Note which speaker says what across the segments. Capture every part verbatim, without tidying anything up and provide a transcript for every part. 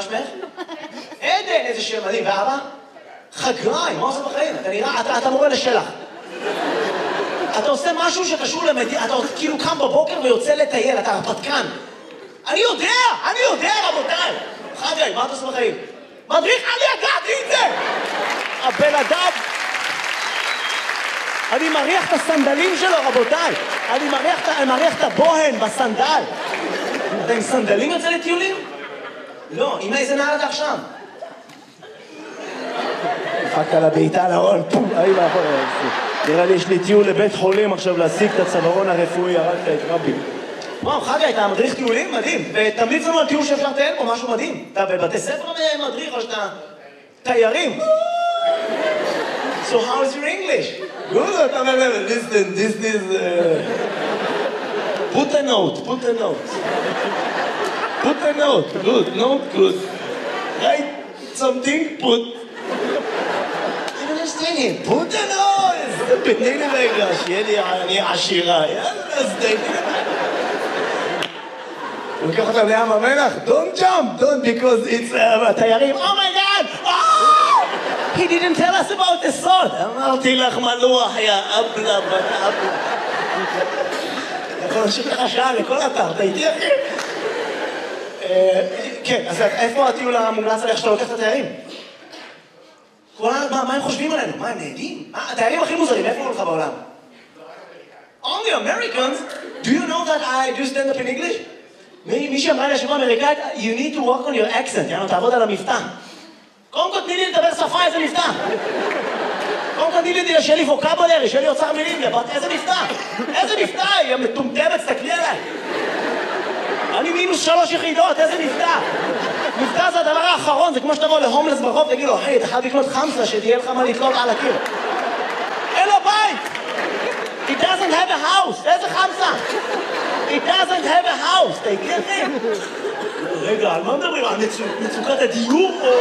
Speaker 1: שמך? עדן, איזה שם מדהים. ואבא? חגריים, מה עושה בחיים? אתה נראה, אתה, אתה מורה לשלח. אתה עושה משהו שקשור למדינה, אתה כאילו קם בבוקר ויוצא לטייל, אתה הרפתקן. אני יודע, אני יודע, רבותיי. חגי, מה אתה עושה בחיים? מדריך, אני ידעתי את זה! הבן אדם... אני מריח את הסנדלים שלו, רבותיי. אני מריח, אני מריח את הבוהן בסנדל. אתה עם סנדלים יוצא לטיולים? לא, עם איזה נעל אתה עכשיו? דפקת לה בעיטה לארון, פום, אי מאחור. נראה לי יש לי טיול לבית חולים עכשיו להשיג את הצווארון הרפואי, הרגת את רבי. וואו, חגי, אתה מדריך טיולים? מדהים. ותמליץ לנו על טיול שאפשר לטייל פה, משהו מדהים. אתה בבתי ספר מדריך או שאתה תיירים? So how is your English? Good, אתה אומר להם, listen, this is... Put a note, put a note. Put a note, good, note, good. Write something, put... I don't understand it. Put a note! תתני לי רגע, שיהיה לי אני עשירה. יאללה, אז תתני לי. הוא לוקח אותם לים המלח, don't jump, don't, because it's... התיירים, oh my god! Oh! He didn't tell us about the salt. אמרתי לך מלוח, יא אבלה, בת אבלה. אתה יכול להמשיך לך שעה לכל אתר, אתה איתי אחי? כן, אז איפה הטיול המומלץ עליך שאתה לוקח את התיירים? מה הם חושבים עלינו? מה, הם נהדים? התיירים הכי מוזרים, איפה הוא לך בעולם? Only Americans? Do you know that I do stand up in English? מי שאמרה לי השבוע אמריקאית, you need to work on your accent, יאנו, תעבוד על המבטא. קודם כל תני לי לדבר שפה, איזה מבטא. קודם כל תני לי שיהיה לי ווקבולרי, שיהיה לי אוצר מילים, איזה מבטא. איזה מבטא, היא מטומטמת, תסתכלי עליי. אני מינוס שלוש יחידות, איזה מבטא. מבטא זה הדבר האחרון, זה כמו שתבוא להומלס ברחוב, תגיד לו, היי, אתה חייב לקנות חמסה, שתהיה לך מה לתלות על הקיר. אין לו בית! He doesn't have a house, איזה חמסה? He doesn't have a house, אתה הכיר לי? רגע, על מה מדברים? על מצוקת הדיור או...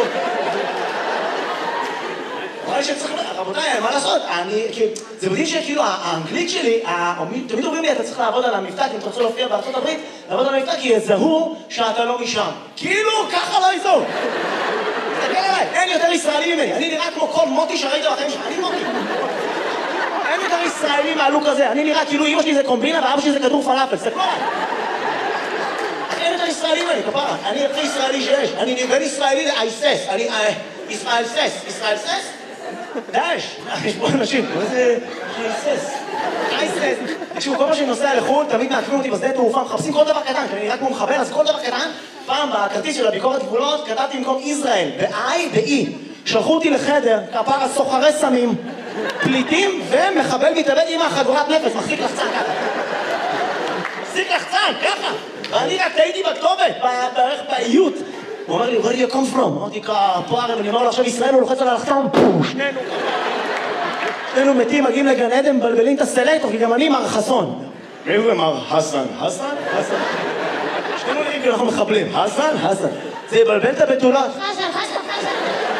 Speaker 1: אבל שצריך... רבותיי, מה לעשות? אני... זה מדהים שכאילו האנגלית שלי, תמיד אומרים לי, אתה צריך לעבוד על המבטא, כי אם אתה רוצה להופיע בארצות הברית, לעבוד על המבטא, כי יזהו שאתה לא משם. כאילו, ככה לא יזהו. תסתכל עליי, אין יותר ישראלי ממני. אני נראה כמו כל מוטי שראית בחיים שלך. אני מוטי. אין יותר ישראלי מהלוק הזה. אני נראה כאילו אמא שלי זה קומבינה ואבא שלי זה כדור פלאפל. תסתכלו עליי. אין יותר ישראלי ממני, כפרה. אני הכי ישראלי שיש. אני בין ישראלי לאייסס. אני... ישראל סס. ישראל סס? דאש. יש פה אנשים. מה זה... אייסס. אייסס. תקשיבו, כל מה שאני נוסע לחו"ל, תמיד מעקמים אותי בשדה תעופה, מחפשים כל דבר קטן, כי אני נראה כמו מחבר, אז כל דבר קטן, פעם בכרטיס של הביקורת גבולות, כתבתי במקום ישראל, ב-I ב-E. שלחו אותי לחדר, כפרה סוחרי סמים, פליטים ומחבל מתאבד עם החגורת נפש, מחזיק לחצן ככה. מחזיק לחצן, ככה. ואני רק טעיתי בכתובת, בערך באיות. הוא אומר לי, where do you come from? אמרתי, כפרה, אני אומר לו, עכשיו ישראל הוא לוחץ על הלחצן, שנינו. שנינו מתים, מגיעים לגן עדן, מבלבלים את הסלקטור, כי גם אני מר חסון. מי זה מר חסן? חסן? חסן. שנינו נראים כי אנחנו מחבלים. חסן? חסן. זה יבלבל את הבתולות. חסן, חסן, חסן.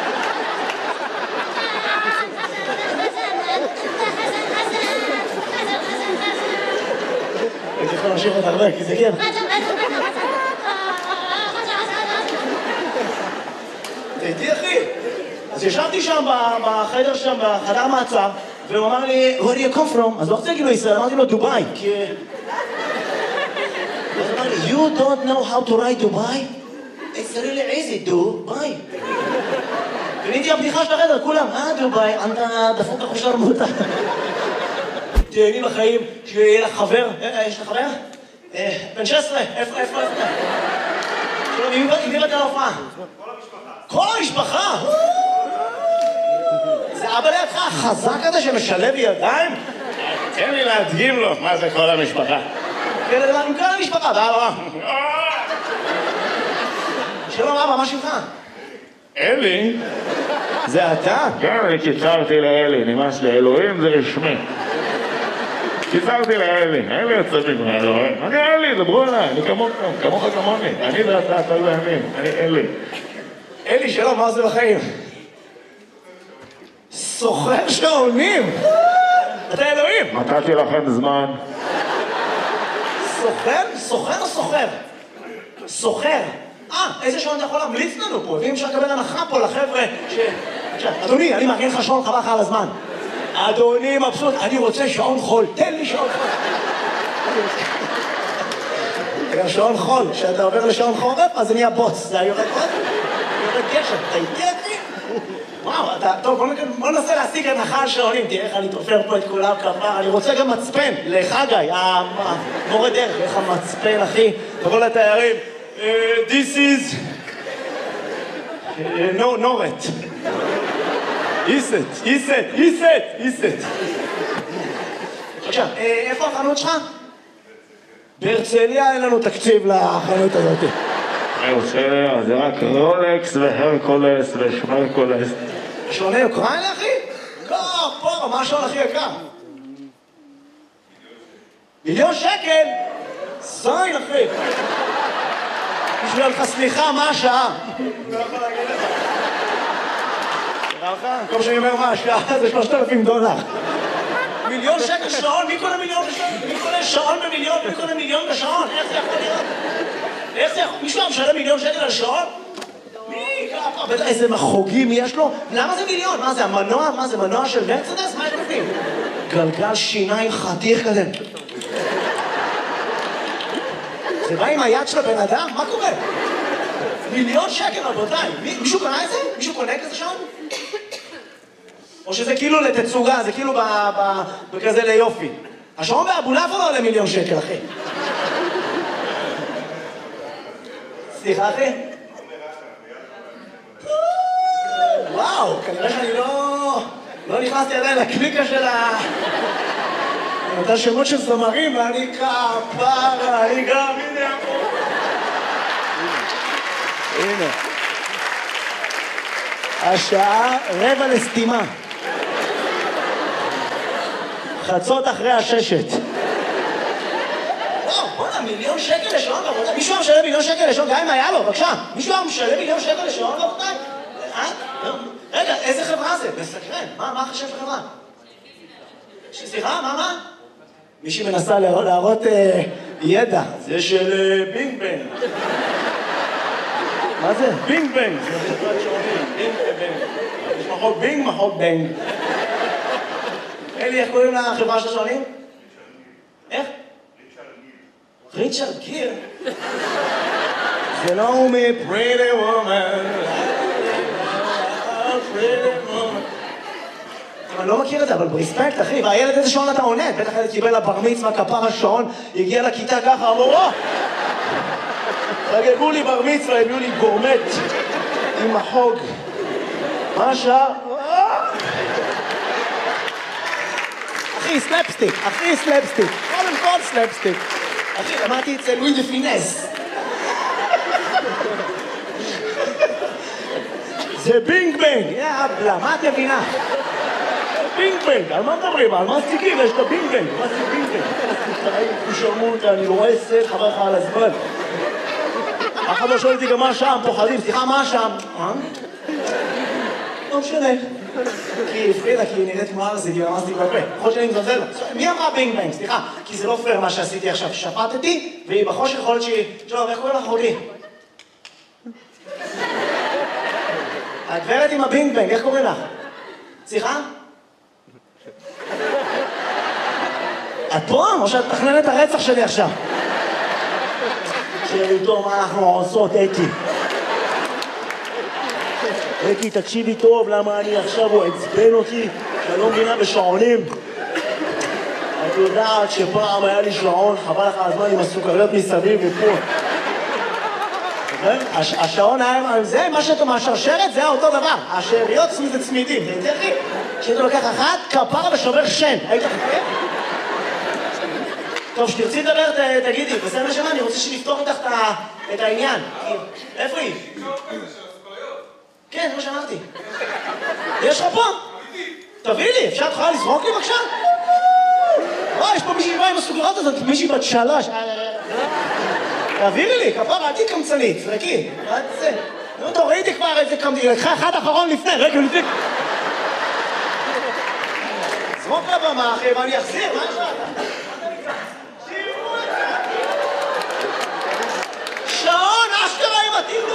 Speaker 1: אני יכול להמשיך את הרבה, כי זה כן. תהייתי אחי. אז ישבתי שם בחדר שם, בחדר מעצר, והוא אמר לי, where do you come from? אז לא רוצה להגיד לו ישראל, אמרתי לו דובאי, כי... אז אמר לי, you don't know how to write דובאי? It's really easy, דובאי. ונהייתי הבדיחה של החדר, כולם, אה דובאי, אתה דפוק לך שרמוטה. תהייני בחיים, שיהיה לך חבר, יש לך חבר? בן שש עשרה, איפה, איפה, איפה? שלום, עם מי באת להופעה? כל המשפחה. זה אבא לידך החזק הזה שמשלב ידיים? תן לי להדגים לו מה זה כל המשפחה. כן, לדבר עם כל המשפחה, ואבא. שלום אבא, מה שלך? אלי? זה אתה?
Speaker 2: כן, אני קיצרתי לאלי, נמאס לאלוהים זה רשמי. קיצרתי לאלי, אלי יוצא מגמר אלוהים. אני אלי, דברו עליי, אני כמוך, כמוך כמוני. אני ואתה, אתה לא ימין, אני אלי.
Speaker 1: אלי, שלום, מה זה בחיים? סוחר שעונים! אתה אלוהים!
Speaker 2: נתתי לכם זמן.
Speaker 1: סוחר? סוחר או סוחר? סוחר. אה, איזה שעון אתה יכול להמליץ לנו פה? ואם אפשר לקבל הנחה פה לחבר'ה ש... אדוני, אני מארגן לך שעון חבל לך על הזמן. אדוני מבסוט, אני רוצה שעון חול, תן לי שעון חול. גם שעון חול, כשאתה עובר לשעון חורף, אז זה נהיה בוץ. זה יורד עוד, יורד גשם. אתה איתי אחי? וואו, אתה... טוב, בוא ננסה להשיג הנחה על שעונים. תראה איך אני תופר פה את כולם כפר. אני רוצה גם מצפן, לחגי, המורה דרך, איך המצפן, אחי. תבוא לתיירים. This is... נורת. איסט, איסט, איסט, איסט. עכשיו, איפה החנות שלך? בהרצליה אין לנו תקציב לחנות הזאת.
Speaker 2: בהרצליה זה רק רולקס והרקולס ושמרקולס.
Speaker 1: שעוני אוקראינה, אחי? לא, פה, מה השעון הכי יקר? מיליון שקל? זין, אחי. בשביל לך סליחה, מה השעה? לא יכול להגיד לך. נראה לך? במקום שאני אומר מה השעה, זה שלושת אלפים דולר. מיליון שקל שעון? מי קונה מיליון בשעון? מי קונה שעון במיליון? מי קונה מיליון בשעון? איך זה יכול להיות? איך זה יכול... מישהו משלם מיליון שקל על שעון? מי? ככה, איזה מחוגים יש לו? למה זה מיליון? מה זה, המנוע? מה זה, מנוע של מרצדס? מה יש בפנים? גלגל שיניים חתיך כזה. זה בא עם היד של הבן אדם? מה קורה? מיליון שקל, רבותיי. מישהו קנה את זה? מישהו קונה כזה שעון? או שזה כאילו לתצוגה, זה כאילו בכזה ליופי. השעון באבולעפיה לא עולה מיליון שקל, אחי. סליחה, אחי? וואו, כנראה שאני לא... לא נכנסתי עדיין לקליקה של ה... אתה שמות של זמרים, ואני כפרה, אני גם, הנה פה. הנה. השעה רבע לסתימה. חצות אחרי הששת. וואו, בוא'נה, מיליון שקל לשעון, רבותיי. מישהו היה משלם מיליון שקל לשעון, גם אם היה לו, בבקשה. מישהו היה משלם מיליון שקל לשעון, רבותיי? רגע, איזה חברה זה? מסקרן. מה חשב חברה? סליחה, מה, מה? מישהי מנסה להראות ידע. זה של בינג בנג. מה זה? בינג בנג. זה חברת שעונים. בינג בנג. יש מחוק בינג, מחוק בנג. אלי, איך קוראים לחברה של השעונים? איך? ריצ'רד גיר. זה לא הוא מ-Pretty Woman. Pretty Woman. אני לא מכיר את זה, אבל ברספקט, אחי. והילד איזה שעון אתה עונה? בטח הילד קיבל לבר מצווה, כפר השעון, הגיע לכיתה ככה, אמרו, או! חגגו לי בר מצווה, הביאו לי גורמט עם החוג. מה השעה? אחי, סלפסטיק, אחי, סלפסטיק. קודם כל סלפסטיק. אחי, למדתי אצל לואי דה פינס. זה בינג בנג. יאבלה, מה את מבינה? בינג בנג, על מה מדברים? על מה סטיקים? יש את הבינג בנג. מה זה בינג בנג? תשרמות, אני רואה סט, חבר לך על הזמן. אף אחד לא שואל אותי גם מה שם, פוחדים. סליחה, מה שם? מה? לא משנה. כי הפרידה, כי היא נראית כמו ארזי, כי רמזתי בפה. יכול שאני מזלזל לה. מי אמרה בינג בנג? סליחה, כי זה לא פייר מה שעשיתי עכשיו. שפטתי, והיא בחושך יכול להיות שהיא... טוב, איך קוראים לך אחותי? הגברת עם הבינג בנג, איך קוראים לך? סליחה? את פה? או שאת מתכננת הרצח שלי עכשיו? תראי טוב מה אנחנו עושות, אקי. אקי, תקשיבי טוב למה אני עכשיו, הוא עצבן אותי, שאני לא מבינה בשעונים. את יודעת שפעם היה לי שעון, חבל לך הזמן עם הסוכריות מסביב ופה. השעון היה, זה מה שאתה מהשרשרת, זה היה אותו דבר. השאריות זה צמידים, זה יותר לי. כשאתה לוקח אחת, כפר ושובר שן. היית חכה? טוב, שתרצי לדבר, תגידי, בסדר נשמה, אני רוצה שנפתור איתך את העניין. איפה היא? כן, זה מה שאמרתי. יש לך פה? תביא לי, אפשר את יכולה לזרוק לי בבקשה? וואי, יש פה מישהי באה עם הסוגרות הזאת, מישהי בת שלוש. תעבירי לי, כפרה, אל תהי קמצנית, זרקי. מה זה? נו, תורידי כבר איזה קמצנית, לקחה אחד אחרון לפני, רגע, לפני. זרוק לבמה, אחי, ואני אחזיר, מה יש לך? שעון, אשכרה עם התיר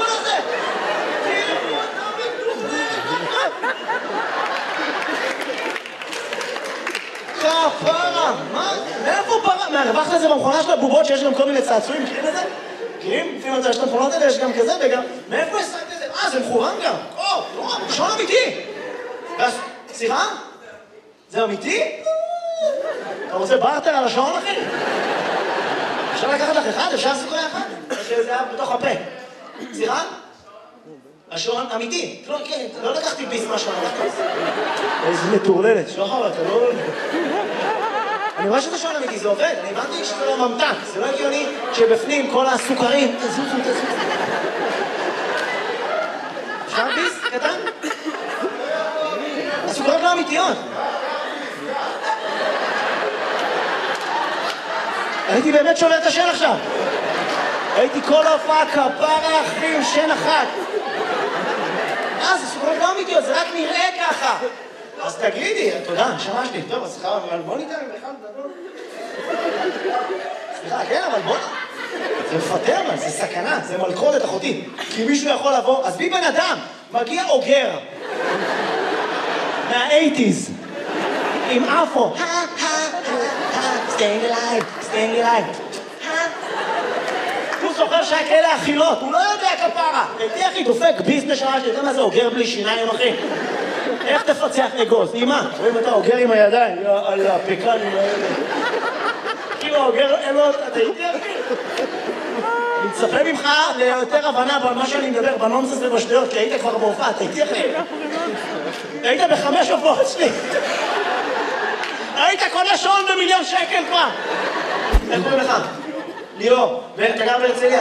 Speaker 1: את זה במכונה של הבובות, שיש גם כל מיני צעצועים, מכירים את זה? מכירים? לפעמים יש את המכונות האלה, יש גם כזה, וגם... מאיפה השגת את זה? אה, זה מכוון גם. או, לא, שעון אמיתי. סליחה? זה אמיתי? אתה רוצה בארטר על השעון, אחי? אפשר לקחת לך אחד? אפשר לעשות אחד? שזה היה בתוך הפה. סליחה? השעון אמיתי. לא לקחתי ביס מהשעון. איזה מטורללת. שחר, אתה לא... אני רואה שזה שעון אמיתי, זה עובד. אני הבנתי שזה לא ממתק. זה לא הגיוני שבפנים כל הסוכרים... תזוזו, תזוזו. אפשר ביס? קטן? הסוכרות לא אמיתיות. הייתי באמת שובר את השן עכשיו. הייתי כל ההופעה כפרה אחים, שן אחת. אה, זה סוכרות לא אמיתיות, זה רק נראה ככה. אז תגידי, תודה, נשמה שלי. טוב, אז סליחה, אבל בוא ניתן עם אחד גדול. סליחה, כן, אבל בוא... זה מפטר, אבל זה סכנה, זה מלכודת אחותי. כי מישהו יכול לבוא, אז בי בן אדם, מגיע אוגר. מה-שמונים, עם אפו. staying alive, staying alive. הוא זוכר שהיה כאלה אכילות, הוא לא יודע כפרה. הייתי אחי דופק ביזנס שעה שלי, אתה יודע מה זה אוגר בלי שיניים, אחי? איך תפצח אגוז? אימא, רואים אתה אוגר עם הידיים, יא אללה, פקנים האלה. כאילו אוגר, אין לו, אתה הייתי אחי? אני מצפה ממך ליותר הבנה במה שאני מדבר, בנונסנס ובשטויות, כי היית כבר בהופעה, אתה הייתי אחי? היית בחמש הופעות שלי. היית קונה שעון במיליון שקל כבר. איך קוראים לך? ליאור. ואתה גר בהרצליה?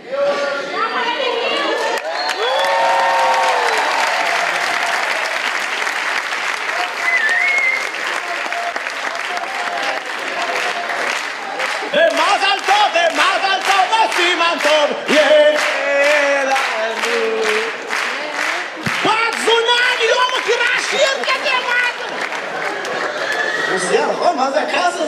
Speaker 1: ומזל טוב, ומזל טוב, וסימן טוב. יהיה לנו. בת זונה, אני לא מכירה שיר כזה, מה? הוא סייע, נכון? מה זה הכעס הזה?